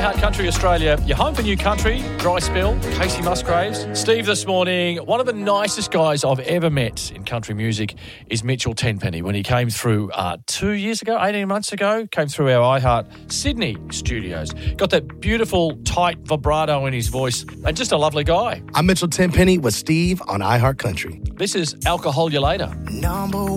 iHeart Country Australia, your home for new country, dry spell, Casey Musgraves. Steve this morning, one of the nicest guys I've ever met in country music is Mitchell Tenpenny. When he came through 2 years ago, 18 months ago, came through our iHeart Sydney studios. Got that beautiful, tight vibrato in his voice and just a lovely guy. I'm Mitchell Tenpenny with Steve on iHeart Country. This is Alcohol You Later. Number